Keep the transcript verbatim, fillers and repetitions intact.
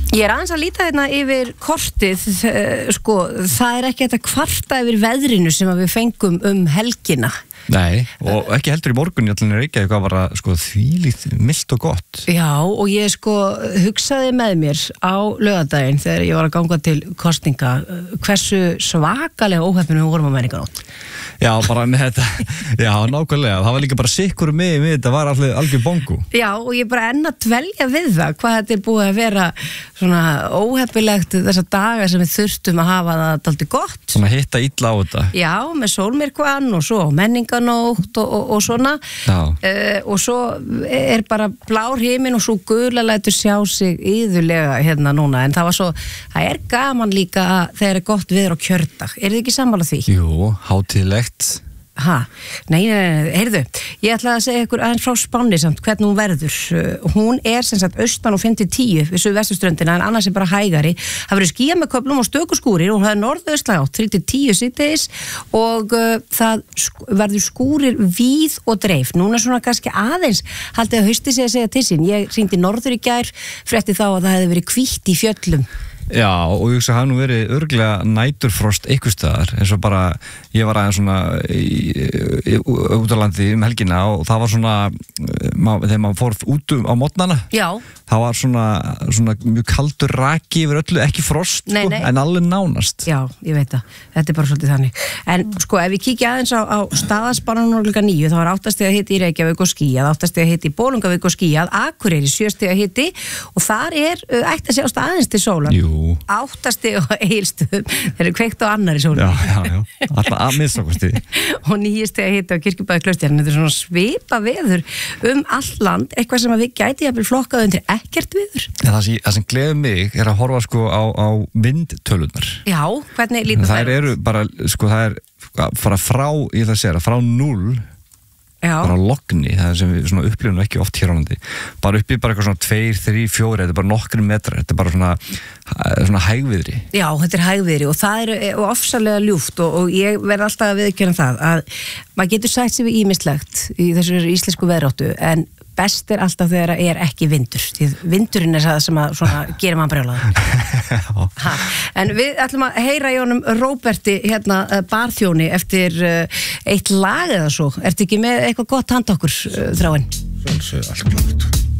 Ég er aðeins að líta hérna yfir kortið, sko, það er ekki þetta kvarta yfir veðrinu sem við fengum um helgina. Nei, og ekki heldur í morgun, ég ætla að Reykjavík var að sko, þvílíkt milt og gott. Já, og ég sko hugsaði með mér á laugardaginn þegar ég var að ganga til kosninga hversu svakalega óheppinu við vorum á menninganótt. Já, bara með þetta, já, nákvæmlega, það var líka bara sikkur með mig, þetta var allir algjör bongo. Já, og ég bara enn að dvelja við það, hvað þetta er búið að vera svona óheppilegt þessa daga sem við þurftum að hafa það dálítið gott. Svona hitta illa á þetta. Já, með sólmyrkvann og svo menninganótt og, og, og svona. Já. Uh, og svo er bara blár himinn og svo gula lætur sjá sig yðurlega hérna núna, en það var svo, það er gaman líka að þegar er gott viður á kjördag. Er þið ekki sammála því? Jú, hátíðlegt. Ha, nei, nei, nei, heyrðu, ég ætla að segja ykkur aðeins frá Spáni samt hvernig hún verður. Hún er sem sagt austan og fimm til tíu við suðvesturströndina en annars er bara hægari. Það verður skýjað með köflum og stöku skúrir og það er norðaustlæg átt þrjú til tíu síðdegis og uh, það sk verður skúrir víð og dreif. Núna svona kannski aðeins haldið að hausti sig að segja til sín. Ég hringdi norður í gær, frétti þá að það hefði verið hvítt í fjöllum. Já, og ég hugsa að það nú verið örglega næturfrost einhvers staðar, eins og bara ég var aðeins svona í, í, út á landi um helgina og það var svona mað, þegar maður fór út um á mótnana, já, það var svona, svona mjög kaldur raki yfir öllu, ekki frost, nei, nei. Sko, en alveg nánast. Já, ég veit það, þetta er bara svolítið þannig. En sko, ef við kíkja aðeins á, á staðaspánanum klukkan níu, þá er áttasti að hiti í Reykjavík og skýjað, áttasti að hiti í Bolungarvík og skýjað, Akureyri sjösti að hiti og þar er uh, ætti að sjást aðeins til sólar. Jú. Áttasti á Egilsstöðum, þeir eru kveikt á annari sólar. Já, já, já, alltaf að minnstakosti. Og níusti að hiti á Kirkjubæði Klaustri, þetta er svona svipa veður um all land, eitthvað sem að við gæti jafnvel flokkað undir ekkert veður. Ja, það, sem, það sem gleður mig er að horfa sko á, á vindtölunar. Já, hvernig lítur það? Það eru bara, sko, það er fara frá, ég ætla að segja það, frá núll Já. Bara logni, það sem við svona upplifum ekki oft hér á landi, bara uppi bara eitthvað svona tveir, þrír, fjóri, þetta er bara nokkri metrar, þetta er bara svona, svona hægviðri. Já, þetta er hægviðri og það er ofsalega ljúft og, og ég verð alltaf að viðurkenna það að maður getur sætt sig við ýmislegt í þessu íslensku veðráttu en best er alltaf þegar það er ekki vindur því vindurinn er það sem að svona gerir mann brjálaður. En við ætlum að heyra í honum Róberti hérna barþjóni eftir uh, eitt lag eða svo. Ertu ekki með eitthvað gott handa okkur, uh, Þráinn? Sjálfsög, allt klart.